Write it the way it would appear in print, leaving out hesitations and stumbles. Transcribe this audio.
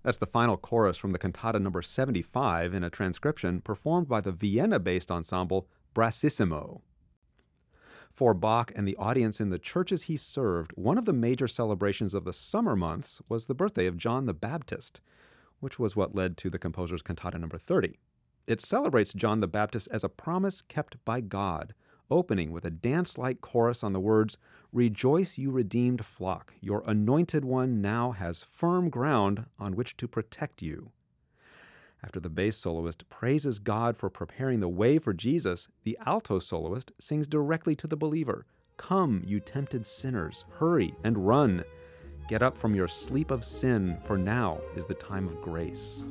That's the final chorus from the cantata number 75 in a transcription performed by the Vienna-based ensemble Brassissimo. For Bach and the audience in the churches he served, one of the major celebrations of the summer months was the birthday of John the Baptist, which was what led to the composer's cantata number 30. It celebrates John the Baptist as a promise kept by God, opening with a dance-like chorus on the words, "Rejoice, you redeemed flock, your anointed one now has firm ground on which to protect you." After the bass soloist praises God for preparing the way for Jesus, the alto soloist sings directly to the believer, "Come, you tempted sinners, hurry and run. Get up from your sleep of sin, for now is the time of grace."